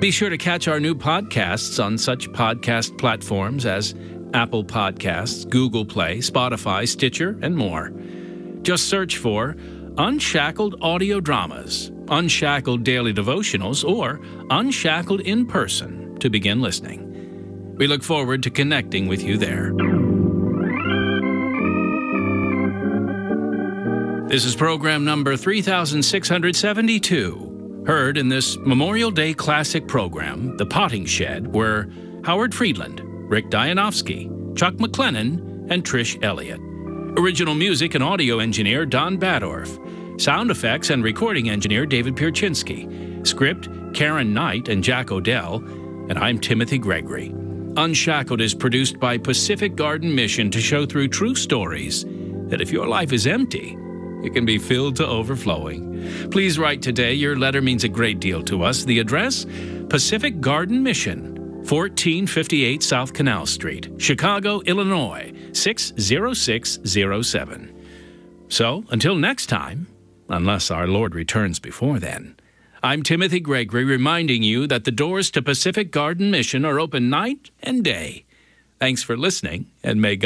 Be sure to catch our new podcasts on such podcast platforms as Apple Podcasts, Google Play, Spotify, Stitcher, and more. Just search for Unshackled Audio Dramas, Unshackled Daily Devotionals, or Unshackled in Person to begin listening. We look forward to connecting with you there. This is program number 3672. Heard in this Memorial Day Classic program, The Potting Shed, were Howard Friedland, Rick Dianovsky, Chuck McLennan, and Trish Elliott. Original music and audio engineer Don Badorf. Sound effects and recording engineer David Pierczynski. Script Karen Knight and Jack Odell. And I'm Timothy Gregory. Unshackled is produced by Pacific Garden Mission to show through true stories that if your life is empty, it can be filled to overflowing. Please write today. Your letter means a great deal to us. The address, Pacific Garden Mission, 1458 South Canal Street, Chicago, Illinois, 60607. So, until next time, unless our Lord returns before then, I'm Timothy Gregory reminding you that the doors to Pacific Garden Mission are open night and day. Thanks for listening, and may God